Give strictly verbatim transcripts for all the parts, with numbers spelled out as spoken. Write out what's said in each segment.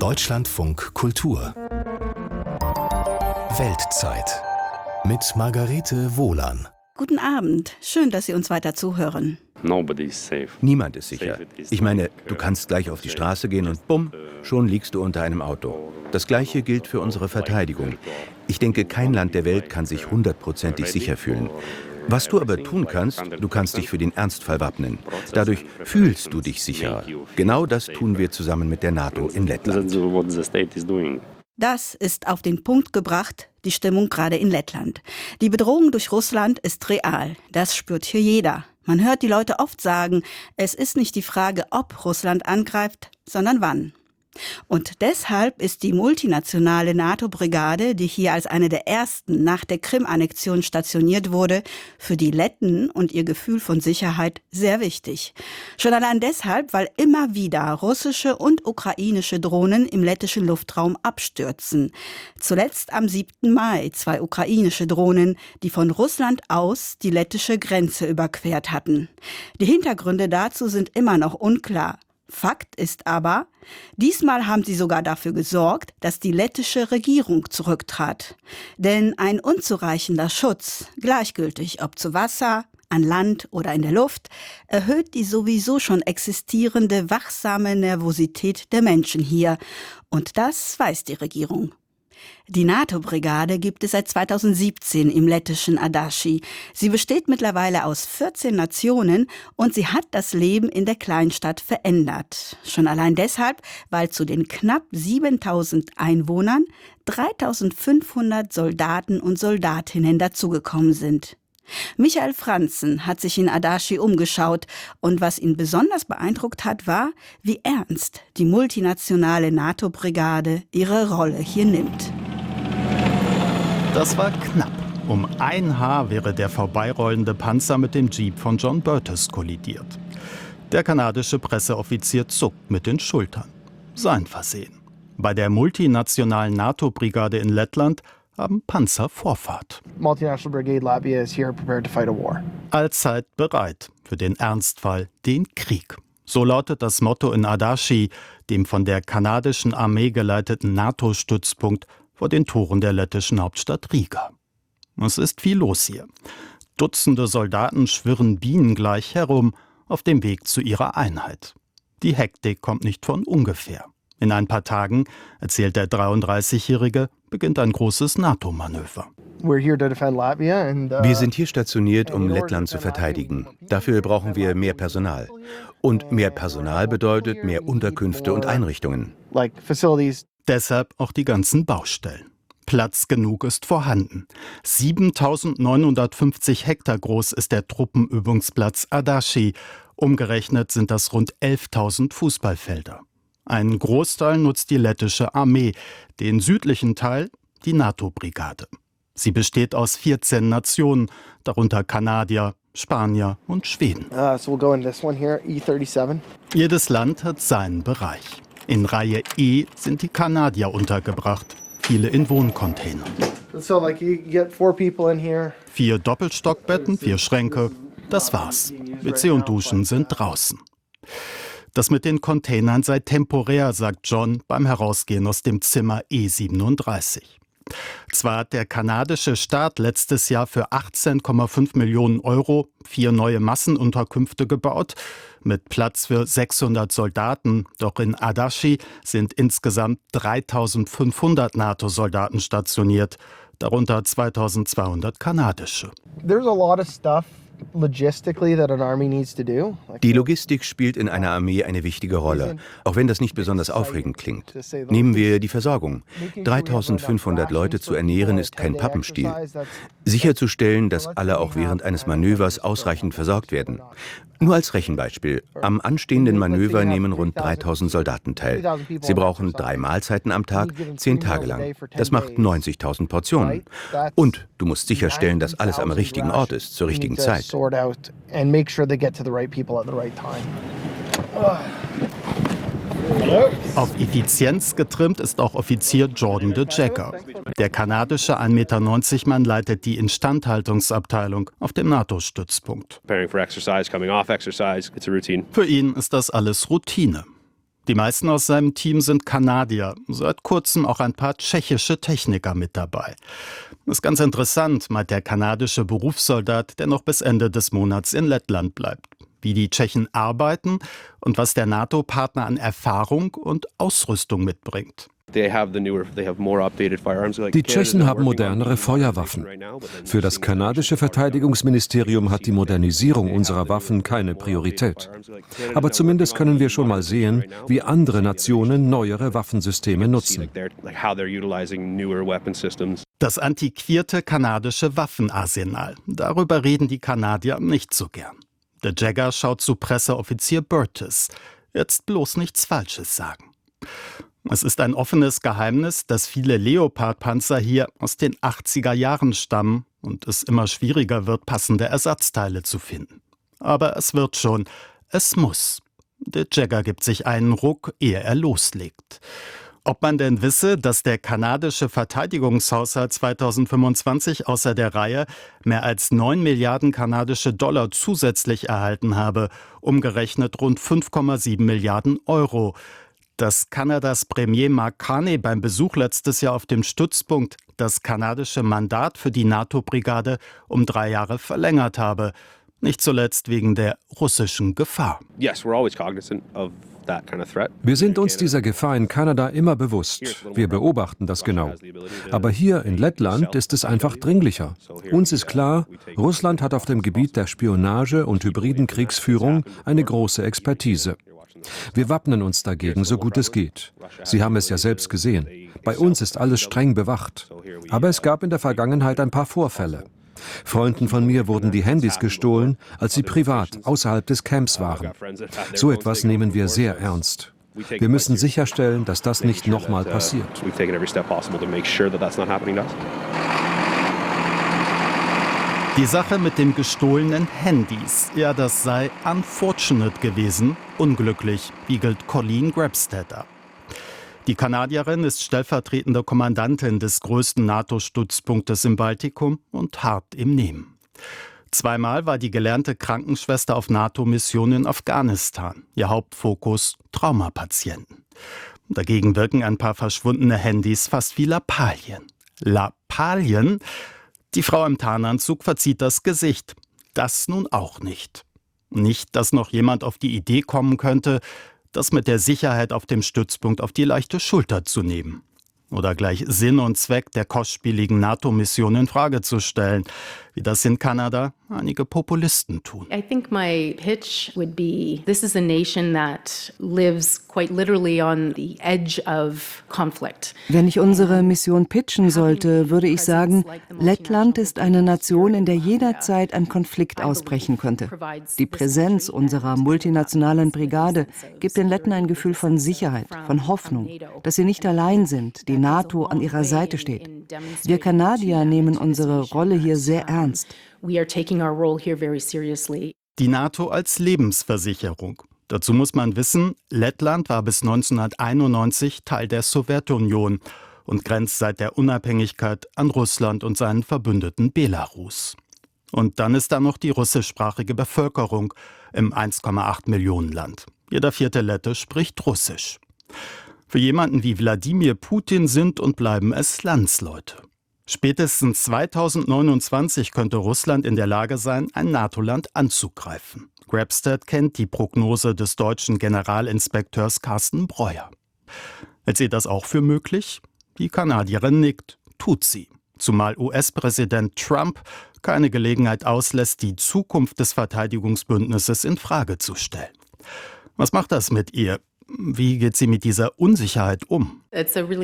Deutschlandfunk Kultur Weltzeit mit Margarete Wohlan. Guten Abend, schön, dass Sie uns weiter zuhören. Niemand ist sicher. Ich meine, du kannst gleich auf die Straße gehen und bumm, schon liegst du unter einem Auto. Das Gleiche gilt für unsere Verteidigung. Ich denke, kein Land der Welt kann sich hundertprozentig sicher fühlen. Was du aber tun kannst, du kannst dich für den Ernstfall wappnen. Dadurch fühlst du dich sicherer. Genau das tun wir zusammen mit der NATO in Lettland. Das ist auf den Punkt gebracht, die Stimmung gerade in Lettland. Die Bedrohung durch Russland ist real. Das spürt hier jeder. Man hört die Leute oft sagen, es ist nicht die Frage, ob Russland angreift, sondern wann. Und deshalb ist die multinationale NATO-Brigade, die hier als eine der ersten nach der Krim-Annexion stationiert wurde, für die Letten und ihr Gefühl von Sicherheit sehr wichtig. Schon allein deshalb, weil immer wieder russische und ukrainische Drohnen im lettischen Luftraum abstürzen. Zuletzt am siebten Mai zwei ukrainische Drohnen, die von Russland aus die lettische Grenze überquert hatten. Die Hintergründe dazu sind immer noch unklar. Fakt ist aber, diesmal haben sie sogar dafür gesorgt, dass die lettische Regierung zurücktrat. Denn ein unzureichender Schutz, gleichgültig ob zu Wasser, an Land oder in der Luft, erhöht die sowieso schon existierende wachsame Nervosität der Menschen hier. Und das weiß die Regierung. Die NATO-Brigade gibt es seit zweitausendsiebzehn im lettischen Adaši. Sie besteht mittlerweile aus vierzehn Nationen und sie hat das Leben in der Kleinstadt verändert. Schon allein deshalb, weil zu den knapp siebentausend Einwohnern dreitausendfünfhundert Soldaten und Soldatinnen dazugekommen sind. Michael Franzen hat sich in Adaši umgeschaut und was ihn besonders beeindruckt hat, war, wie ernst die multinationale NATO-Brigade ihre Rolle hier nimmt. Das war knapp. Um ein Haar wäre der vorbeirollende Panzer mit dem Jeep von John Burtis kollidiert. Der kanadische Presseoffizier zuckt mit den Schultern. Sein Versehen. Bei der multinationalen NATO-Brigade in Lettland haben Panzer Vorfahrt. Allzeit bereit für den Ernstfall, den Krieg. So lautet das Motto in Adaši, dem von der kanadischen Armee geleiteten NATO-Stützpunkt vor den Toren der lettischen Hauptstadt Riga. Es ist viel los hier. Dutzende Soldaten schwirren bienengleich herum auf dem Weg zu ihrer Einheit. Die Hektik kommt nicht von ungefähr. In ein paar Tagen, erzählt der dreiunddreißigjährige, beginnt ein großes NATO-Manöver. Wir sind hier stationiert, um Lettland zu verteidigen. Dafür brauchen wir mehr Personal. Und mehr Personal bedeutet mehr Unterkünfte und Einrichtungen. Deshalb auch die ganzen Baustellen. Platz genug ist vorhanden. siebentausendneunhundertfünfzig Hektar groß ist der Truppenübungsplatz Adaši. Umgerechnet sind das rund elftausend Fußballfelder. Einen Großteil nutzt die lettische Armee, den südlichen Teil die NATO-Brigade. Sie besteht aus vierzehn Nationen, darunter Kanadier, Spanier und Schweden. Uh, so we'll go in this one here, E siebenunddreißig. Jedes Land hat seinen Bereich. In Reihe E sind die Kanadier untergebracht, viele in Wohncontainern. So like you get four people in here. Vier Doppelstockbetten, vier Schränke, das war's. W C und Duschen sind draußen. Das mit den Containern sei temporär, sagt John beim Herausgehen aus dem Zimmer E siebenunddreißig. Zwar hat der kanadische Staat letztes Jahr für achtzehn Komma fünf Millionen Euro vier neue Massenunterkünfte gebaut, mit Platz für sechshundert Soldaten. Doch in Adaši sind insgesamt dreitausendfünfhundert NATO-Soldaten stationiert, darunter zweitausendzweihundert kanadische. There's a lot of stuff. Die Logistik spielt in einer Armee eine wichtige Rolle, auch wenn das nicht besonders aufregend klingt. Nehmen wir die Versorgung. dreitausendfünfhundert Leute zu ernähren ist kein Pappenstiel. Sicherzustellen, dass alle auch während eines Manövers ausreichend versorgt werden. Nur als Rechenbeispiel. Am anstehenden Manöver nehmen rund dreitausend Soldaten teil. Sie brauchen drei Mahlzeiten am Tag, zehn Tage lang. Das macht neunzigtausend Portionen. Und du musst sicherstellen, dass alles am richtigen Ort ist, zur richtigen Zeit. Auf Effizienz getrimmt ist auch Offizier Jordan de Jacker. Der kanadische ein Meter neunzig Mann leitet die Instandhaltungsabteilung auf dem NATO-Stützpunkt. Für ihn ist das alles Routine. Die meisten aus seinem Team sind Kanadier, seit kurzem auch ein paar tschechische Techniker mit dabei. Das ist ganz interessant, meint der kanadische Berufssoldat, der noch bis Ende des Monats in Lettland bleibt. Wie die Tschechen arbeiten und was der NATO-Partner an Erfahrung und Ausrüstung mitbringt. Die Tschechen haben modernere Feuerwaffen. Für das kanadische Verteidigungsministerium hat die Modernisierung unserer Waffen keine Priorität. Aber zumindest können wir schon mal sehen, wie andere Nationen neuere Waffensysteme nutzen. Das antiquierte kanadische Waffenarsenal. Darüber reden die Kanadier nicht so gern. Der Jäger schaut zu Presseoffizier Burtis. Jetzt bloß nichts Falsches sagen. Es ist ein offenes Geheimnis, dass viele Leopard-Panzer hier aus den achtziger Jahren stammen und es immer schwieriger wird, passende Ersatzteile zu finden. Aber es wird schon. Es muss. Der Jäger gibt sich einen Ruck, ehe er loslegt. Ob man denn wisse, dass der kanadische Verteidigungshaushalt zweitausendfünfundzwanzig außer der Reihe mehr als neun Milliarden kanadische Dollar zusätzlich erhalten habe, umgerechnet rund fünf Komma sieben Milliarden Euro. Dass Kanadas Premier Mark Carney beim Besuch letztes Jahr auf dem Stützpunkt das kanadische Mandat für die NATO-Brigade um drei Jahre verlängert habe. Nicht zuletzt wegen der russischen Gefahr. Wir sind uns dieser Gefahr in Kanada immer bewusst. Wir beobachten das genau. Aber hier in Lettland ist es einfach dringlicher. Uns ist klar, Russland hat auf dem Gebiet der Spionage und hybriden Kriegsführung eine große Expertise. Wir wappnen uns dagegen, so gut es geht. Sie haben es ja selbst gesehen. Bei uns ist alles streng bewacht. Aber es gab in der Vergangenheit ein paar Vorfälle. Freunden von mir wurden die Handys gestohlen, als sie privat außerhalb des Camps waren. So etwas nehmen wir sehr ernst. Wir müssen sicherstellen, dass das nicht nochmal passiert. Die Sache mit den gestohlenen Handys, ja, das sei unfortunate gewesen, unglücklich, wiegelt Colleen Grabstetter. Die Kanadierin ist stellvertretende Kommandantin des größten NATO-Stützpunktes im Baltikum und hart im Nehmen. Zweimal war die gelernte Krankenschwester auf NATO-Mission in Afghanistan. Ihr Hauptfokus Traumapatienten. Dagegen wirken ein paar verschwundene Handys fast wie Lappalien. Lappalien? Die Frau im Tarnanzug verzieht das Gesicht. Das nun auch nicht. Nicht, dass noch jemand auf die Idee kommen könnte, das mit der Sicherheit auf dem Stützpunkt auf die leichte Schulter zu nehmen. Oder gleich Sinn und Zweck der kostspieligen NATO-Mission in Frage zu stellen, wie das in Kanada einige Populisten tun. I think my pitch would be, this is a nation that lives quite literally on the edge of conflict. Wenn ich unsere Mission pitchen sollte, würde ich sagen, Lettland ist eine Nation, in der jederzeit ein Konflikt ausbrechen könnte. Die Präsenz unserer multinationalen Brigade gibt den Letten ein Gefühl von Sicherheit, von Hoffnung, dass sie nicht allein sind, die NATO an ihrer Seite steht. Wir Kanadier nehmen unsere Rolle hier sehr ernst. Die NATO als Lebensversicherung. Dazu muss man wissen, Lettland war bis neunzehnhunderteinundneunzig Teil der Sowjetunion und grenzt seit der Unabhängigkeit an Russland und seinen Verbündeten Belarus. Und dann ist da noch die russischsprachige Bevölkerung im eins Komma acht Millionen Land. Jeder vierte Lette spricht Russisch. Für jemanden wie Wladimir Putin sind und bleiben es Landsleute. Spätestens zweitausendneunundzwanzig könnte Russland in der Lage sein, ein NATO-Land anzugreifen. Grabstedt kennt die Prognose des deutschen Generalinspekteurs Carsten Breuer. Hält sie das auch für möglich? Die Kanadierin nickt. Tut sie. Zumal U S-Präsident Trump keine Gelegenheit auslässt, die Zukunft des Verteidigungsbündnisses in Frage zu stellen. Was macht das mit ihr? Wie geht sie mit dieser Unsicherheit um? Das ist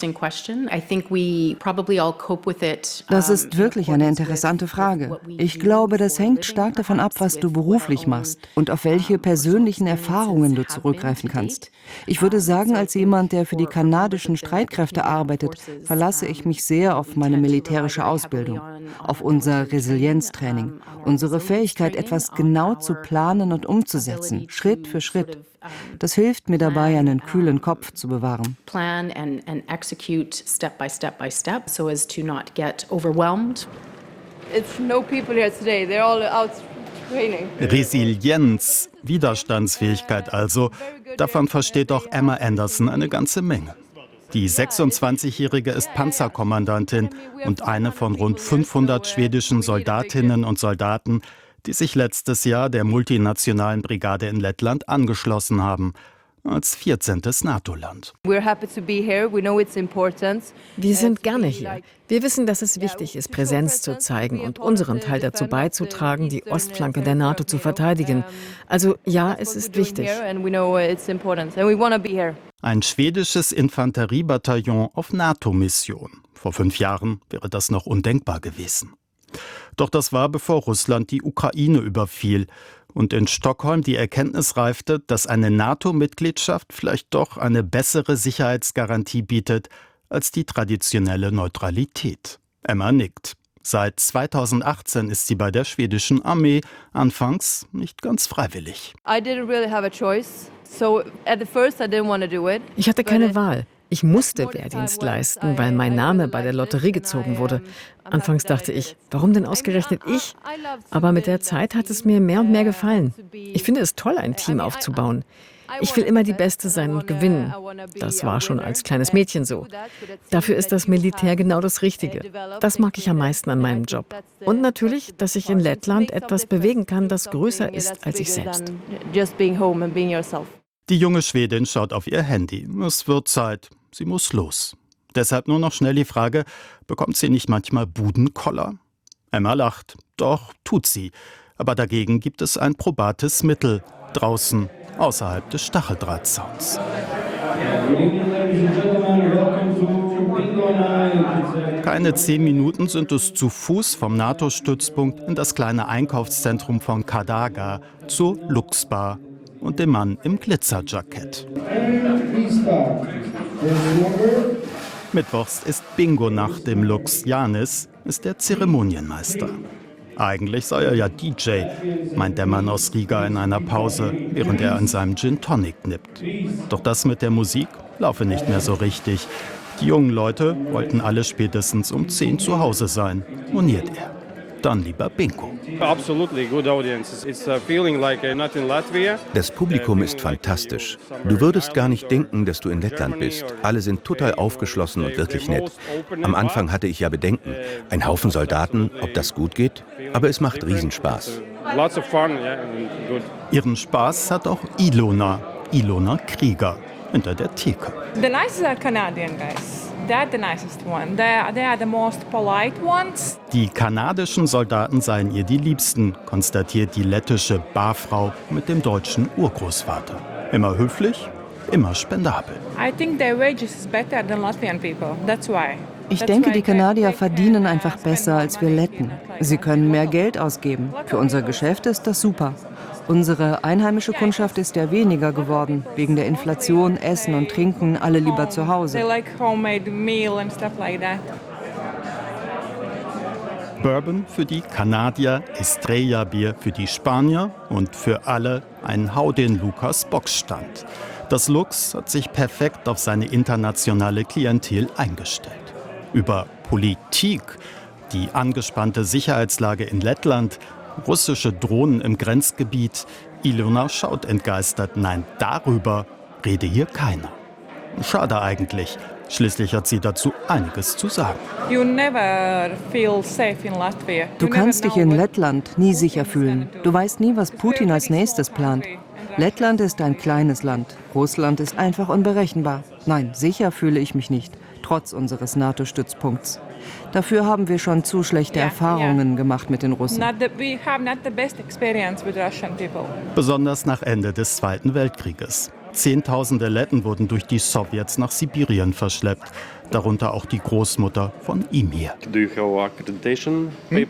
wirklich eine interessante Frage. Ich glaube, das hängt stark davon ab, was du beruflich machst und auf welche persönlichen Erfahrungen du zurückgreifen kannst. Ich würde sagen, als jemand, der für die kanadischen Streitkräfte arbeitet, verlasse ich mich sehr auf meine militärische Ausbildung, auf unser Resilienztraining, unsere Fähigkeit, etwas genau zu planen und umzusetzen, Schritt für Schritt. Das hilft mir dabei, einen kühlen Kopf zu bewahren. Plan and, and execute step by step by step so as to not get overwhelmed. It's no people here today. They're all out Resilienz, Widerstandsfähigkeit also, davon versteht auch Emma Anderson eine ganze Menge. Die sechsundzwanzigjährige ist Panzerkommandantin und eine von rund fünfhundert schwedischen Soldatinnen und Soldaten, die sich letztes Jahr der multinationalen Brigade in Lettland angeschlossen haben, als vierzehntes NATO-Land. Wir sind gerne hier. Wir wissen, dass es wichtig ist, Präsenz zu zeigen und unseren Teil dazu beizutragen, die Ostflanke der NATO zu verteidigen. Also ja, es ist wichtig. Ein schwedisches Infanteriebataillon auf NATO-Mission. Vor fünf Jahren wäre das noch undenkbar gewesen. Doch das war, bevor Russland die Ukraine überfiel und in Stockholm die Erkenntnis reifte, dass eine NATO-Mitgliedschaft vielleicht doch eine bessere Sicherheitsgarantie bietet als die traditionelle Neutralität. Emma nickt. Seit zweitausendachtzehn ist sie bei der schwedischen Armee, anfangs nicht ganz freiwillig. Ich hatte keine Wahl. Ich musste Wehrdienst leisten, weil mein Name bei der Lotterie gezogen wurde. Anfangs dachte ich, warum denn ausgerechnet ich? Aber mit der Zeit hat es mir mehr und mehr gefallen. Ich finde es toll, ein Team aufzubauen. Ich will immer die Beste sein und gewinnen. Das war schon als kleines Mädchen so. Dafür ist das Militär genau das Richtige. Das mag ich am meisten an meinem Job. Und natürlich, dass ich in Lettland etwas bewegen kann, das größer ist als ich selbst. Die junge Schwedin schaut auf ihr Handy. Es wird Zeit. Sie muss los. Deshalb nur noch schnell die Frage, bekommt sie nicht manchmal Budenkoller? Emma lacht. Doch, tut sie. Aber dagegen gibt es ein probates Mittel. Draußen, außerhalb des Stacheldrahtzauns. Keine zehn Minuten sind es zu Fuß vom NATO-Stützpunkt in das kleine Einkaufszentrum von Kadaga zur Luxbar und dem Mann im Glitzerjackett. Mittwochs ist Bingo-Nacht im Lux. Janis ist der Zeremonienmeister. Eigentlich sei er ja D J, meint der Mann aus Riga in einer Pause, während er an seinem Gin Tonic nippt. Doch das mit der Musik laufe nicht mehr so richtig. Die jungen Leute wollten alle spätestens um zehn zu Hause sein, moniert er. Dann lieber Bingo. Das Publikum ist fantastisch. Du würdest gar nicht denken, dass du in Lettland bist. Alle sind total aufgeschlossen und wirklich nett. Am Anfang hatte ich ja Bedenken. Ein Haufen Soldaten, ob das gut geht? Aber es macht Riesenspaß. Ihren Spaß hat auch Ilona, Ilona Krieger, hinter der Theke. The nicest are Canadian guys. They're the nicest one. They they are the most polite ones. Die kanadischen Soldaten seien ihr die Liebsten, konstatiert die lettische Barfrau mit dem deutschen Urgroßvater. Immer höflich, immer spendabel. I think their wages is better than Latvian people. That's why. Ich denke, die Kanadier verdienen einfach besser als wir Letten. Sie können mehr Geld ausgeben. Für unser Geschäft ist das super. Unsere einheimische Kundschaft ist ja weniger geworden. Wegen der Inflation, Essen und Trinken, alle lieber zu Hause. Bourbon für die Kanadier, Estrella-Bier für die Spanier und für alle ein Hau den Lukas-Box-Stand. Das Lux hat sich perfekt auf seine internationale Klientel eingestellt. Über Politik, die angespannte Sicherheitslage in Lettland, russische Drohnen im Grenzgebiet. Ilona schaut entgeistert. Nein, darüber rede hier keiner. Schade eigentlich. Schließlich hat sie dazu einiges zu sagen. Du kannst dich in Lettland nie sicher fühlen. Du weißt nie, was Putin als nächstes plant. Lettland ist ein kleines Land. Russland ist einfach unberechenbar. Nein, sicher fühle ich mich nicht, trotz unseres NATO-Stützpunkts. Dafür haben wir schon zu schlechte Erfahrungen gemacht mit den Russen. Besonders nach Ende des Zweiten Weltkrieges. Zehntausende Letten wurden durch die Sowjets nach Sibirien verschleppt, darunter auch die Großmutter von Imir. Hm?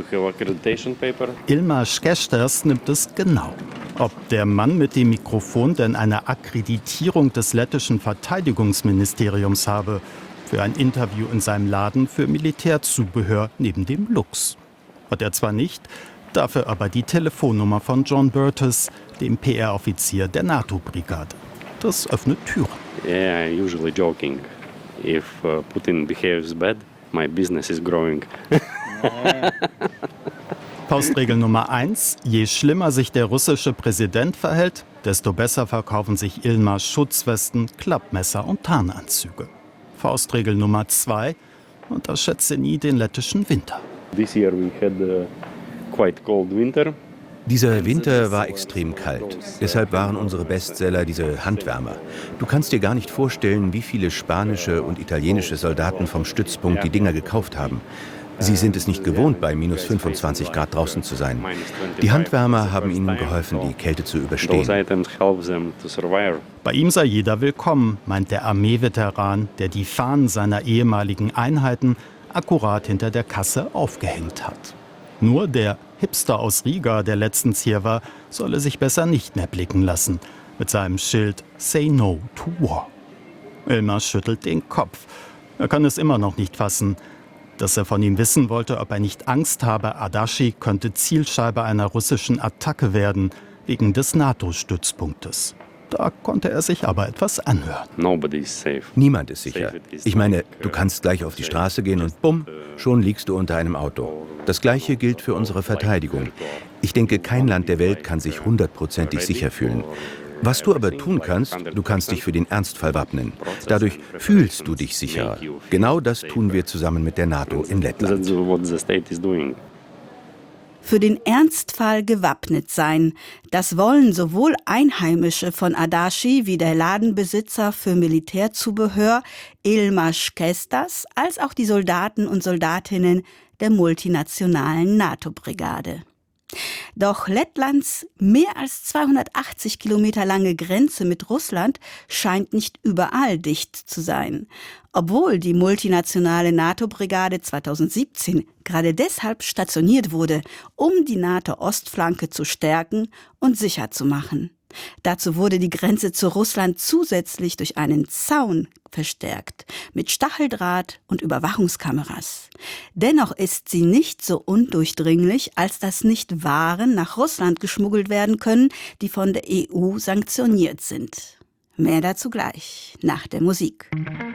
Ilmar Skesters nimmt es genau. Ob der Mann mit dem Mikrofon denn eine Akkreditierung des lettischen Verteidigungsministeriums habe für ein Interview in seinem Laden für Militärzubehör neben dem Lux. Hat er zwar nicht, dafür aber die Telefonnummer von John Burtis, dem P R-Offizier der NATO-Brigade. Das öffnet Türen. Yeah, usually joking. If uh, Putin behaves bad, my business is growing. Faustregel Nummer eins: Je schlimmer sich der russische Präsident verhält, desto besser verkaufen sich Ilmars Schutzwesten, Klappmesser und Tarnanzüge. Faustregel Nummer zwei: Unterschätze nie den lettischen Winter. This year we had a quite cold winter. Dieser Winter war extrem kalt. Deshalb waren unsere Bestseller diese Handwärmer. Du kannst dir gar nicht vorstellen, wie viele spanische und italienische Soldaten vom Stützpunkt die Dinger gekauft haben. Sie sind es nicht gewohnt, bei minus fünfundzwanzig Grad draußen zu sein. Die Handwärmer haben ihnen geholfen, die Kälte zu überstehen. Bei ihm sei jeder willkommen, meint der Armeeveteran, der die Fahnen seiner ehemaligen Einheiten akkurat hinter der Kasse aufgehängt hat. Nur der Hipster aus Riga, der letztens hier war, solle sich besser nicht mehr blicken lassen, mit seinem Schild Say No to War. Ilmar schüttelt den Kopf. Er kann es immer noch nicht fassen. Dass er von ihm wissen wollte, ob er nicht Angst habe, Adachi könnte Zielscheibe einer russischen Attacke werden, wegen des NATO-Stützpunktes. Da konnte er sich aber etwas anhören. Niemand ist sicher. Ich meine, du kannst gleich auf die Straße gehen und bumm, schon liegst du unter einem Auto. Das Gleiche gilt für unsere Verteidigung. Ich denke, kein Land der Welt kann sich hundertprozentig sicher fühlen. Was du aber tun kannst, du kannst dich für den Ernstfall wappnen. Dadurch fühlst du dich sicherer. Genau das tun wir zusammen mit der NATO in Lettland. Für den Ernstfall gewappnet sein, das wollen sowohl Einheimische von Adachi wie der Ladenbesitzer für Militärzubehör Ilmars Kestas, als auch die Soldaten und Soldatinnen der multinationalen NATO-Brigade. Doch Lettlands mehr als zweihundertachtzig Kilometer lange Grenze mit Russland scheint nicht überall dicht zu sein. Obwohl die multinationale NATO-Brigade zweitausendsiebzehn gerade deshalb stationiert wurde, um die NATO-Ostflanke zu stärken und sicher zu machen. Dazu wurde die Grenze zu Russland zusätzlich durch einen Zaun verstärkt, mit Stacheldraht und Überwachungskameras. Dennoch ist sie nicht so undurchdringlich, als dass nicht Waren nach Russland geschmuggelt werden können, die von der E U sanktioniert sind. Mehr dazu gleich, nach der Musik.